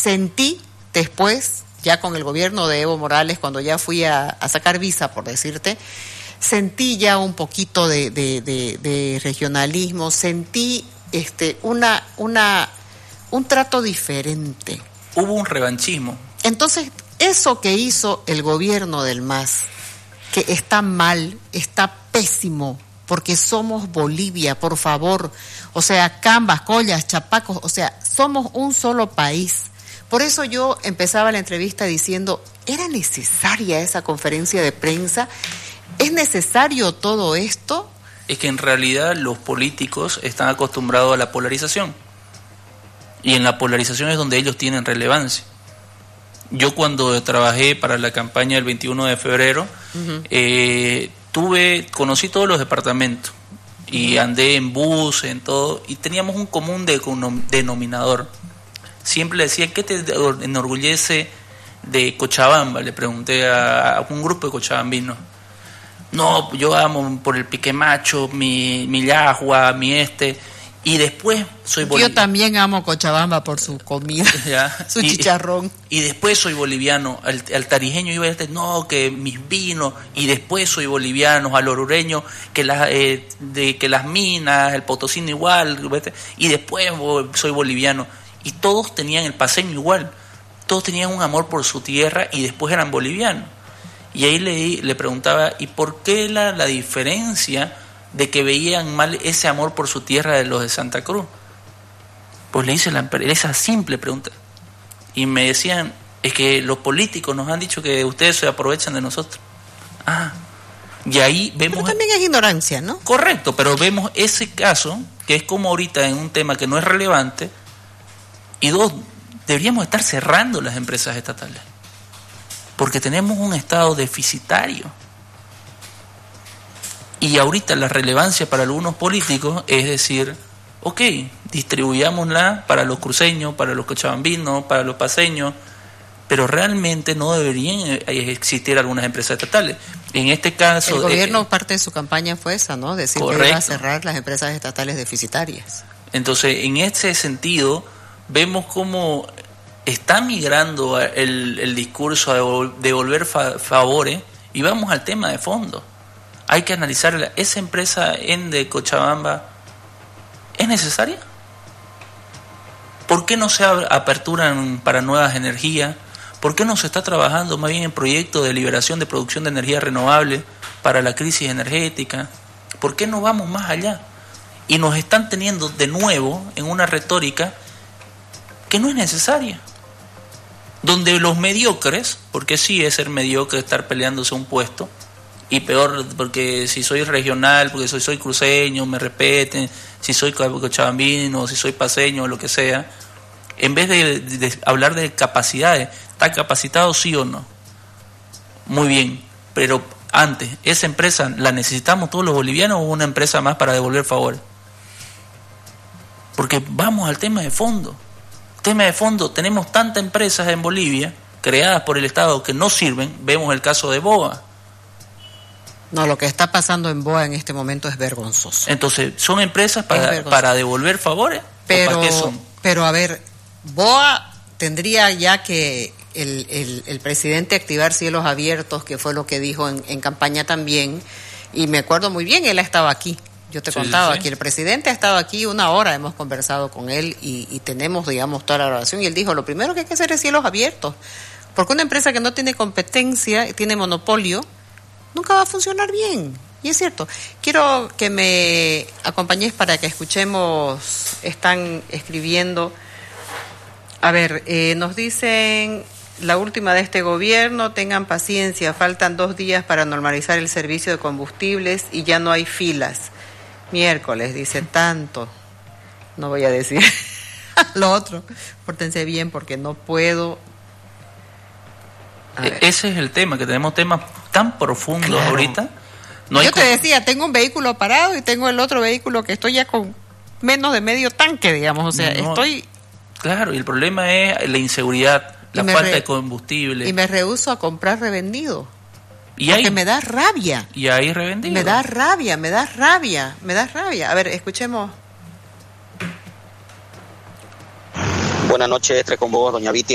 sentí después, ya con el gobierno de Evo Morales, cuando ya fui a sacar visa, por decirte, sentí ya un poquito de regionalismo, sentí un trato diferente. Hubo un revanchismo. Entonces, eso que hizo el gobierno del MAS, que está mal, está pésimo, porque somos Bolivia, por favor. O sea, Cambas, Collas, Chapacos, o sea, somos un solo país. Por eso yo empezaba la entrevista diciendo, ¿era necesaria esa conferencia de prensa? ¿Es necesario todo esto? Es que en realidad los políticos están acostumbrados a la polarización. Y en la polarización es donde ellos tienen relevancia. Yo cuando trabajé para la campaña del 21 de febrero, conocí todos los departamentos y andé en bus, en todo, y teníamos un común denominador. Siempre le decía, ¿qué te enorgullece de Cochabamba? Le pregunté a un grupo de cochabambinos. No, yo amo por el pique macho, mi yahua, y después soy boliviano. Yo también amo Cochabamba por su comida, su chicharrón. Y después soy boliviano. Al tarijeño iba a decir, no, que mis vinos, y después soy boliviano. Al orureño, que las minas, el potosino igual, y después soy boliviano. Y todos tenían el paceño igual. Todos tenían un amor por su tierra y después eran bolivianos. Y ahí le preguntaba, ¿y por qué la diferencia de que veían mal ese amor por su tierra de los de Santa Cruz? Pues le hice esa simple pregunta. Y me decían, es que los políticos nos han dicho que ustedes se aprovechan de nosotros. Y ahí vemos... Pero también es ignorancia, ¿no? Correcto, pero vemos ese caso, que es como ahorita en un tema que no es relevante, y dos, deberíamos estar cerrando las empresas estatales. Porque tenemos un Estado deficitario. Y ahorita la relevancia para algunos políticos es decir, ok, distribuyámosla para los cruceños, para los cochabambinos, para los paceños, pero realmente no deberían existir algunas empresas estatales. En este caso... El gobierno, parte de su campaña fue esa, ¿no? Decir correcto, que iba a cerrar las empresas estatales deficitarias. Entonces, en ese sentido, vemos cómo está migrando el discurso a devolver favores, y vamos al tema de fondo. Hay que analizar, ¿esa empresa de Cochabamba es necesaria? ¿Por qué no se aperturan para nuevas energías? ¿Por qué no se está trabajando más bien en proyectos de liberación de producción de energía renovable para la crisis energética? ¿Por qué no vamos más allá? Y nos están teniendo de nuevo en una retórica que no es necesaria. Donde los mediocres, porque sí es ser mediocre estar peleándose un puesto, y peor porque si soy regional, porque soy cruceño, me respeten, si soy cochabambino, si soy paceño o lo que sea, en vez de hablar de capacidades, ¿está capacitado sí o no? Muy bien, pero antes, ¿esa empresa la necesitamos todos los bolivianos o una empresa más para devolver favores? Porque vamos al tema de fondo. Tema de fondo, tenemos tantas empresas en Bolivia creadas por el Estado que no sirven. Vemos el caso de BOA. No, lo que está pasando en BOA en este momento es vergonzoso. Entonces, ¿son empresas para devolver favores? Pero, ¿para qué son? Pero a ver, BOA tendría ya que el presidente activar cielos abiertos, que fue lo que dijo en campaña también, y me acuerdo muy bien, él ha estado aquí. Yo te contaba aquí, el presidente ha estado aquí 1 hora, hemos conversado con él y tenemos, digamos, toda la grabación, y él dijo, lo primero que hay que hacer es cielos abiertos, porque una empresa que no tiene competencia, tiene monopolio, nunca va a funcionar bien. Y es cierto. Quiero que me acompañes para que escuchemos, están escribiendo. A ver, nos dicen, la última de este gobierno, tengan paciencia, faltan 2 días para normalizar el servicio de combustibles y ya no hay filas. Miércoles, dice, tanto. No voy a decir lo otro. Pórtense bien porque no puedo. Ese es el tema, que tenemos temas tan profundos, claro, ahorita. Yo te decía, tengo un vehículo parado y tengo el otro vehículo que estoy ya con menos de medio tanque, digamos. O sea, estoy... Claro, y el problema es la inseguridad, la falta de combustible. Y me rehúso a comprar revendido. Y porque me da rabia. Y ahí revendido. Me da rabia. A ver, escuchemos. Buenas noches, Tres con vos, doña Vitia.